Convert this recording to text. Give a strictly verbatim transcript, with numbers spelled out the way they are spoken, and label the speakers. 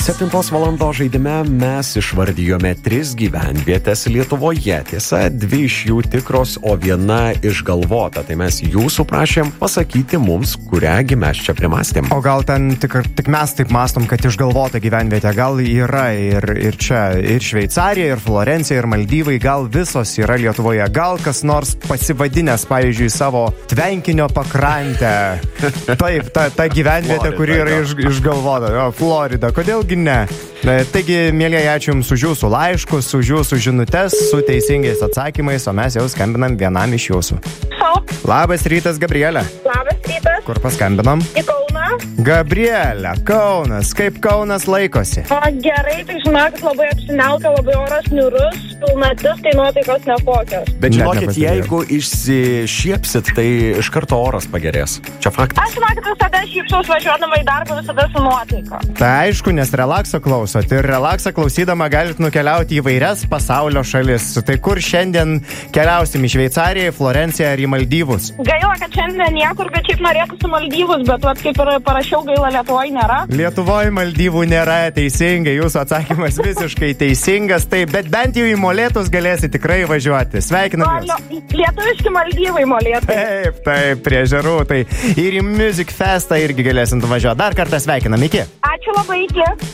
Speaker 1: Septintos valandos žaidime mes išvardijome tris gyvenvietės Lietuvoje. Tiesa, dvi iš jų tikros, o viena išgalvota. Tai mes jūsų prašėm pasakyti mums, kuriągi mes čia primastėm.
Speaker 2: O gal ten tik, tik mes taip mastom, kad išgalvota gyvenvietė. Gal yra ir, ir čia, ir Šveicarija, ir Florencija, ir Maldyvai. Gal visos yra Lietuvoje. Gal kas nors pasivadinęs, pavyzdžiui, savo tvenkinio pakrantę. Taip, ta, ta gyvenvietė, kuri yra iš, išgalvota. O, Florida. Kodėl ne. Taigi, mielieji, ačiū Jums už Jūsų laiškus, už Jūsų žinutes su teisingais atsakymais, o mes jau skambinam vienam iš Jūsų.
Speaker 3: Sau.
Speaker 2: Labas rytas, Gabrielė.
Speaker 3: Labas rytas.
Speaker 2: Kur paskambinam?
Speaker 3: Į Kauną.
Speaker 2: Gabrielė, Kaunas. Kaip Kaunas laikosi?
Speaker 3: O, gerai, tai žinokit, labai apsiniaukia, labai oras niurus, pilnatis, tai nuotaikos nekokios.
Speaker 1: Bet žinokit, jeigu išsišiepsit, tai iš karto oras pagerės. Čia faktas.
Speaker 3: Aš žinokit, visada šypsaus važiuodama į darbą, visada su nuotaika.
Speaker 2: Tai aišku, nes relaksą klausot ir relaksą klausydama galit nukeliauti į vairias pasaulio šalis. Tai kur šiandien keliausim, į Šveicariją, į Florenciją ar į Maldyvus?
Speaker 3: Gaila, kad šiandien niekur, bet šiaip norėtųsi Maldyvus, bet vat, kaip ir parašiau, gaila, Lietuvoje nėra. Lietuvoje
Speaker 2: Maldyvų nėra, teisingai, jūsų atsakymas visiškai teisingas, taip, bet bent jau į Molėtus galėsi tikrai važiuoti. Sveikinam jūs.
Speaker 3: Lietuviški Maldyvai Molėtai.
Speaker 2: Taip, taip, prie ežerų, tai ir į Music Festą irgi galėsim važiuoti. Dar kartą sveikinam, iki.
Speaker 3: Ačiū labai, iki.